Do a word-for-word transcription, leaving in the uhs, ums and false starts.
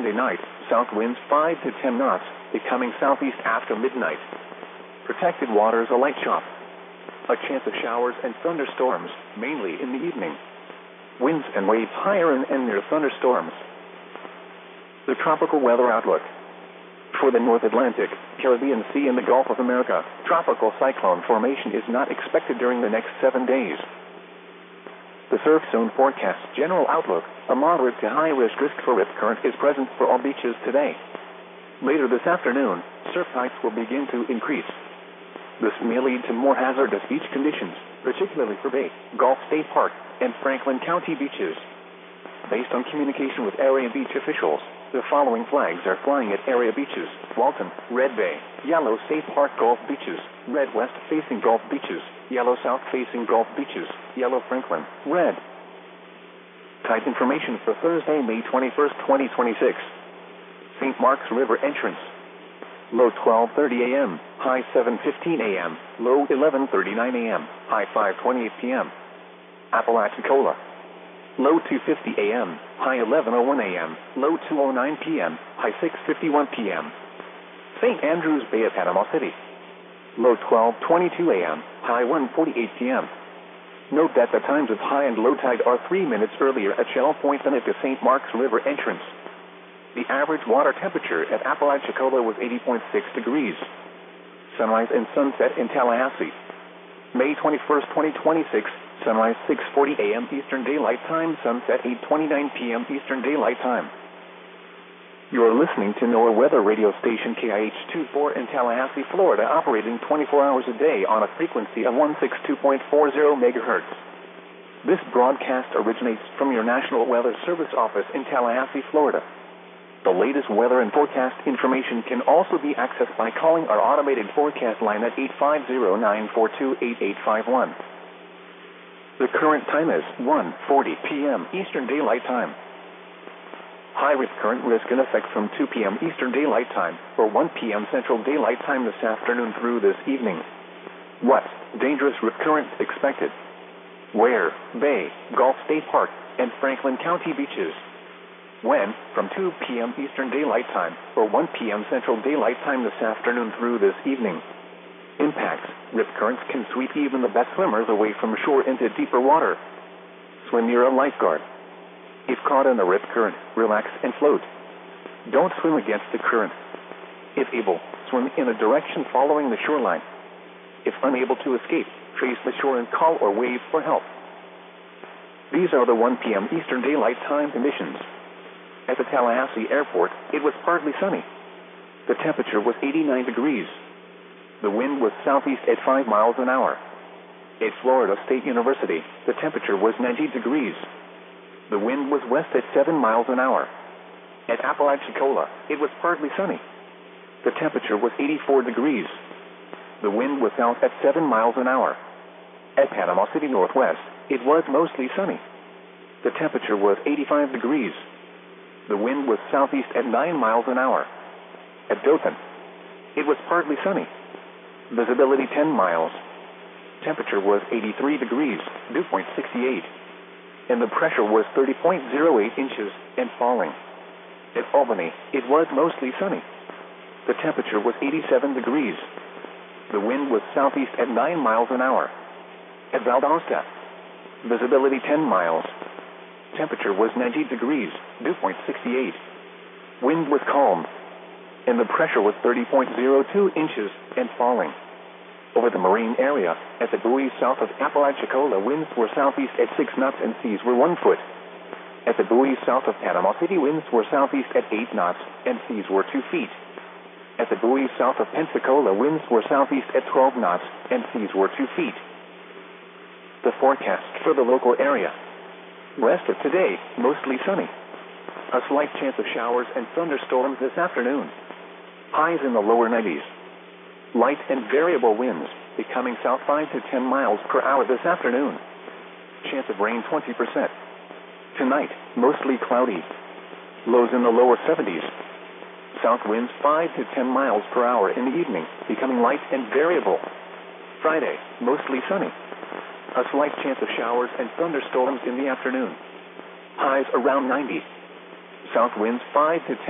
Sunday night, south winds five to ten knots, becoming southeast after midnight. Protected waters a light chop. A chance of showers and thunderstorms, mainly in the evening. Winds and waves higher and, and near thunderstorms. The tropical weather outlook. For the North Atlantic, Caribbean Sea and the Gulf of America, tropical cyclone formation is not expected during the next seven days. The surf zone forecast general outlook, a moderate to high risk risk for rip current is present for all beaches today. Later this afternoon, surf heights will begin to increase. This may lead to more hazardous beach conditions, particularly for Bay, Gulf State Park, and Franklin County beaches. Based on communication with area beach officials, the following flags are flying at area beaches: Walton, Red Bay, Yellow State Park Gulf beaches, Red West facing Gulf beaches, Yellow South facing Gulf beaches, Yellow Franklin, Red. Tide information for Thursday, May twenty-first, twenty twenty-six. Saint Mark's River entrance. Low twelve thirty a m, high seven fifteen a m, low eleven thirty-nine a m, high five twenty-eight p m Apalachicola. Low two fifty a m, high eleven oh one a m, low two oh nine p m, high six fifty-one p m Saint Andrews Bay of Panama City. Low twelve twenty-two a m, high one forty-eight p m Note that the times of high and low tide are three minutes earlier at Shell Point than at the Saint Mark's River entrance. The average water temperature at Apalachicola was eighty point six degrees. Sunrise and sunset in Tallahassee. May twenty-first, twenty twenty-six, sunrise six forty a m Eastern Daylight Time, sunset eight twenty-nine p m Eastern Daylight Time. You are listening to NOAA weather radio station K I H twenty-four in Tallahassee, Florida, operating twenty-four hours a day on a frequency of one sixty-two point four zero megahertz. This broadcast originates from your National Weather Service office in Tallahassee, Florida. The latest weather and forecast information can also be accessed by calling our automated forecast line at eight five zero, nine four two, eight eight five one. The current time is one forty p m Eastern Daylight Time. High risk current risk in effect from two p m Eastern Daylight Time or one p m Central Daylight Time this afternoon through this evening. What? Dangerous rip current expected. Where? Bay, Gulf State Park, and Franklin County beaches. When? From two p m Eastern Daylight Time or one p m Central Daylight Time this afternoon through this evening. Impacts. Rip currents can sweep even the best swimmers away from shore into deeper water. Swim near a lifeguard. If caught in a rip current, relax and float. Don't swim against the current. If able, swim in a direction following the shoreline. If unable to escape, trace the shore and call or wave for help. These are the one p m Eastern Daylight Time conditions. At the Tallahassee Airport, it was partly sunny. The temperature was eighty-nine degrees. The wind was southeast at five miles an hour. At Florida State University, the temperature was ninety degrees. The wind was west at seven miles an hour. At Apalachicola, it was partly sunny. The temperature was eighty-four degrees. The wind was south at seven miles an hour. At Panama City Northwest, it was mostly sunny. The temperature was eighty-five degrees. The wind was southeast at nine miles an hour. At Dothan, it was partly sunny. Visibility ten miles. Temperature was eighty-three degrees, dew point sixty-eight. And the pressure was thirty point zero eight inches and falling. At Albany, it was mostly sunny. The temperature was eighty-seven degrees. The wind was southeast at nine miles an hour. At Valdosta, visibility ten miles. Temperature was ninety degrees, dew point sixty-eight. Wind was calm, and the pressure was thirty point zero two inches and falling. Over the marine area, at the buoys south of Apalachicola, winds were southeast at six knots and seas were one foot. At the buoys south of Panama City, winds were southeast at eight knots and seas were two feet. At the buoys south of Pensacola, winds were southeast at twelve knots and seas were two feet. The forecast for the local area. Rest of today, mostly sunny. A slight chance of showers and thunderstorms this afternoon. Highs in the lower nineties. Light and variable winds, becoming south five to ten miles per hour this afternoon. Chance of rain twenty percent. Tonight, mostly cloudy. Lows in the lower seventies. South winds five to ten miles per hour in the evening, becoming light and variable. Friday, mostly sunny. A slight chance of showers and thunderstorms in the afternoon. Highs around ninety. South winds five to ten